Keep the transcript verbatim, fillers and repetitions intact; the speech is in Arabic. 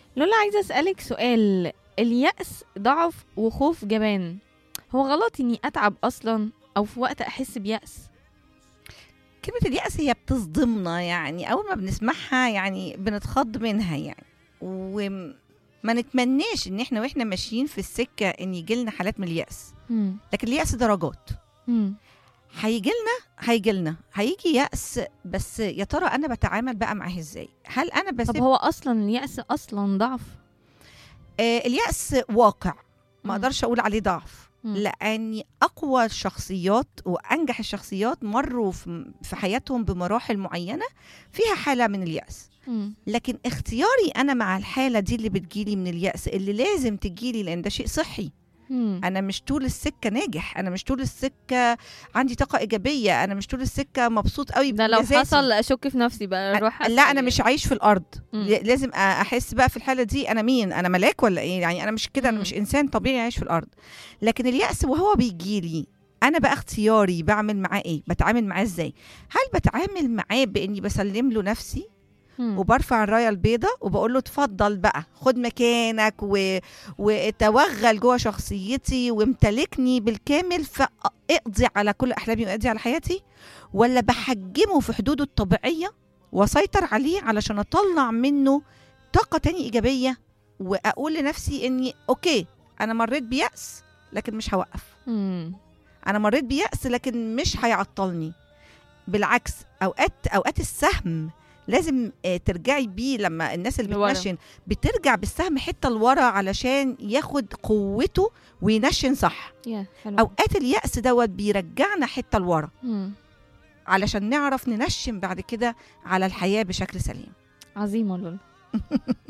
لولا، عايزة أسألك سؤال. اليأس ضعف وخوف جبان، هو غلط إني أتعب أصلا أو في وقت أحس بيأس؟ كلمة اليأس هي بتصدمنا، يعني أول ما بنسمعها يعني بنتخض منها يعني، وما نتمناش إن احنا واحنا ماشيين في السكة إن يجيلنا حالات من اليأس. مم. لكن اليأس درجات. مم. هيجيلنا هيجيلنا هيجي يأس، بس يا ترى أنا بتعامل بقى معاه إزاي؟ هل أنا طب بسيب؟ هو أصلا اليأس أصلا ضعف؟ آه اليأس واقع، ما مم. أقدرش أقول عليه ضعف. مم. لأن أقوى الشخصيات وأنجح الشخصيات مروا في في حياتهم بمراحل معينة فيها حالة من اليأس. مم. لكن اختياري أنا مع الحالة دي اللي بتجيلي من اليأس، اللي لازم تجيلي لأن ده شيء صحي. مم. أنا مش طول السكة ناجح، أنا مش طول السكة عندي طاقة إيجابية، أنا مش طول السكة مبسوط قوي ده لو بمزاجي. حصل أشك في نفسي بقى، أروح لا أسأل أنا مش يعني. عايش في الأرض. مم. ل- لازم أ- أحس بقى في الحالة دي أنا مين؟ أنا ملاك ولا إيه؟ يعني أنا مش كده، أنا مم. مش إنسان طبيعي عايش في الأرض. لكن اليأس وهو بيجيلي أنا بقى اختياري بعمل معاه إيه؟ بتعامل معاه إزاي؟ هل بتعامل معاه بإني بسلم له نفسي مم. وبرفع الرايه البيضاء وبقول له اتفضل بقى خد مكانك و... وتوغل جوه شخصيتي وامتلكني بالكامل، فاقضي على كل احلامي واقضي على حياتي؟ ولا بحجمه في حدوده الطبيعيه واسيطر عليه علشان اطلع منه طاقه تانية ايجابيه، واقول لنفسي اني اوكي انا مريت بيأس لكن مش هوقف، مم. انا مريت بيأس لكن مش هيعطلني. بالعكس، اوقات اوقات السهم لازم آه، ترجعي بيه. لما الناس اللي لورا. بتنشن بترجع بالسهم حته لورا علشان ياخد قوته وينشن صح. يا حلو. اوقات اليأس دوت بيرجعنا حته لورا مم. علشان نعرف ننشن بعد كده على الحياه بشكل سليم. عظيمة لولا.